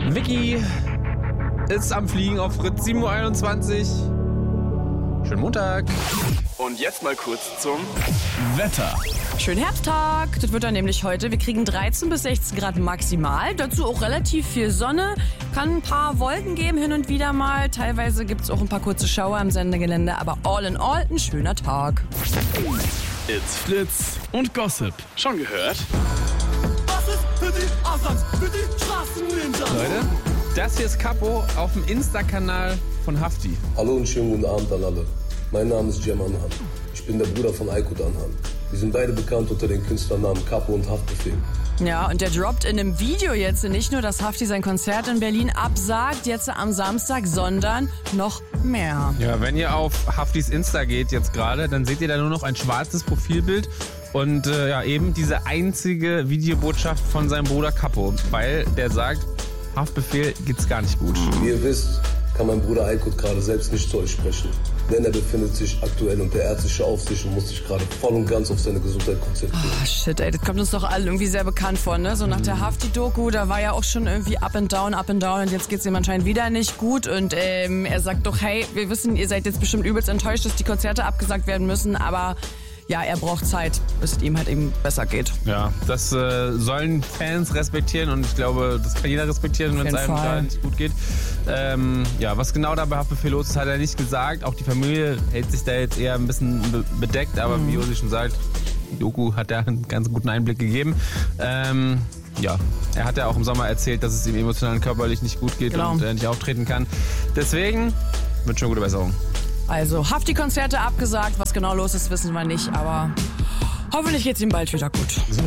Vicky ist am Fliegen auf Fritz, 7.21 Uhr. Schönen Montag. Und jetzt mal kurz zum Wetter. Schönen Herbsttag. Das wird dann nämlich heute. Wir kriegen 13 bis 16 Grad maximal. Dazu auch relativ viel Sonne. Kann ein paar Wolken geben hin und wieder mal. Teilweise gibt es auch ein paar kurze Schauer am Sendegelände. Aber all in all ein schöner Tag. It's Blitz und Gossip. schon gehört? Was ist für die Asans, für die Straßenninjas? Leute, das hier ist Capo auf dem Insta-Kanal von Hafti. Hallo und schönen guten Abend an alle. Mein Name ist Cem Anhan. Ich bin der Bruder von Aykut Anhan. Wir sind beide bekannt unter den Künstlernamen Capo und Haftbefehl. Ja, und der droppt in einem Video jetzt nicht nur, dass Hafti sein Konzert in Berlin absagt, jetzt am Samstag, sondern noch mehr. Ja, wenn ihr auf Haftis Insta geht jetzt gerade, dann seht ihr da nur noch ein schwarzes Profilbild und eben diese einzige Videobotschaft von seinem Bruder Capo, weil der sagt, Haftbefehl geht's gar nicht gut. Wie ihr wisst, kann mein Bruder Aykut gerade selbst nicht zu euch sprechen. Denn er befindet sich aktuell unter ärztlicher Aufsicht und muss sich gerade voll und ganz auf seine Gesundheit konzentrieren. Ah, shit, ey, das kommt uns doch allen irgendwie sehr bekannt vor, ne? So nach der Hafti-Doku, da war ja auch schon irgendwie up and down und jetzt geht's ihm anscheinend wieder nicht gut und er sagt doch, hey, wir wissen, ihr seid jetzt bestimmt übelst enttäuscht, dass die Konzerte abgesagt werden müssen, aber ja, er braucht Zeit, bis es ihm halt eben besser geht. Ja, das sollen Fans respektieren und ich glaube, das kann jeder respektieren, wenn es einem gerade nicht gut geht. Was genau da bei Haftbefehl los ist, hat er nicht gesagt. Auch die Familie hält sich da jetzt eher ein bisschen bedeckt, aber wie Josi schon sagt, die Doku hat ja einen ganz guten Einblick gegeben. Er hat ja auch im Sommer erzählt, dass es ihm emotional und körperlich nicht gut geht und er nicht auftreten kann. Deswegen wünsche ich eine gute Besserung. Also, Hafti-Konzerte abgesagt, was genau los ist, wissen wir nicht, aber hoffentlich geht's ihm bald wieder gut.